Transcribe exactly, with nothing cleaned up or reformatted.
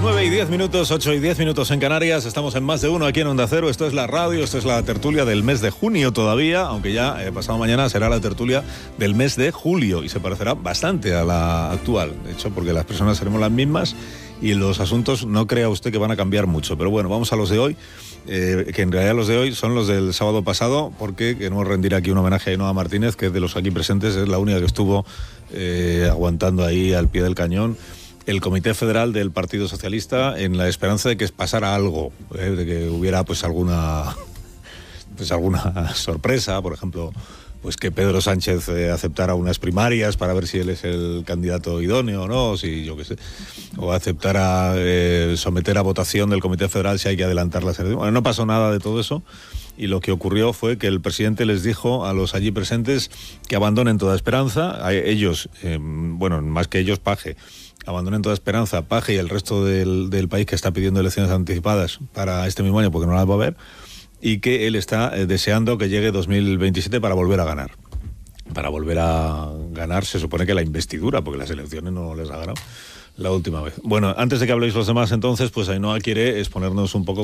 nueve y diez minutos, ocho y diez minutos en Canarias. Estamos en Más de Uno aquí en Onda Cero. Esto es la radio, esto es la tertulia del mes de junio todavía, aunque ya eh, pasado mañana será la tertulia del mes de julio y se parecerá bastante a la actual. De hecho, porque las personas seremos las mismas y los asuntos no crea usted que van a cambiar mucho. Pero bueno, vamos a los de hoy, eh, que en realidad los de hoy son los del sábado pasado, porque queremos rendir aquí un homenaje a Ainhoa Martínez, que de los aquí presentes es la única que estuvo eh, aguantando ahí al pie del cañón el Comité Federal del Partido Socialista, en la esperanza de que pasara algo, eh, de que hubiera pues alguna pues alguna sorpresa, por ejemplo, pues que Pedro Sánchez eh, aceptara unas primarias para ver si él es el candidato idóneo o no, si yo qué sé, o aceptara eh, someter a votación del Comité Federal si hay que adelantar las elecciones. Bueno, no pasó nada de todo eso. Y lo que ocurrió fue que el presidente les dijo a los allí presentes que abandonen toda esperanza. A ellos, eh, bueno, más que ellos, Paje, abandonen toda esperanza, Paje y el resto del, del país que está pidiendo elecciones anticipadas para este mismo año porque no las va a haber, y que él está eh, deseando que llegue dos mil veintisiete para volver a ganar. Para volver a ganar se supone que la investidura, porque las elecciones no les ha ganado la última vez. Bueno, antes de que habléis los demás entonces, pues Ainhoa quiere exponernos un poco